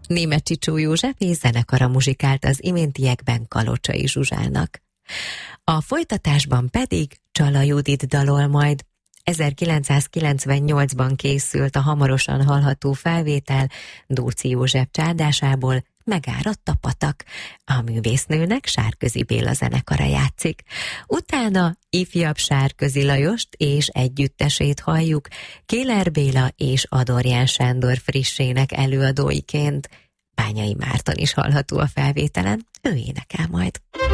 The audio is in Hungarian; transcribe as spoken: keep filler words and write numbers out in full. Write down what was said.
Németh Csicsó József és zenekara muzsikált az iméntiekben Kalocsai Zsuzsának. A folytatásban pedig Csala Judit dalol majd. ezerkilencszázkilencvennyolcban készült a hamarosan hallható felvétel Dóczy József csádásából, Megáradt a patak. A művésznőnek Sárközi Béla zenekara játszik. Utána ifjabb Sárközi Lajost és együttesét halljuk, Kéler Béla és Adorján Sándor frissének előadóiként. Bányai Márton is hallható a felvételen, ő énekel majd.